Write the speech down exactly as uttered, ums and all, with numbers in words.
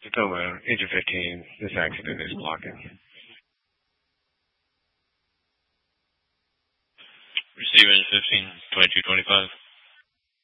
Tacoma, engine fifteen. This accident is blocking. Receive engine fifteen, twenty-two twenty-five.